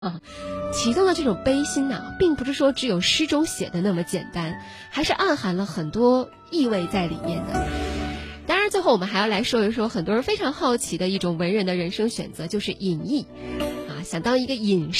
其中的这种悲心呐，并不是说只有诗中写的那么简单，还是暗含了很多意味在里面的。当然最后我们还要来说一说很多人非常好奇的一种文人的人生选择，就是隐逸。想当一个隐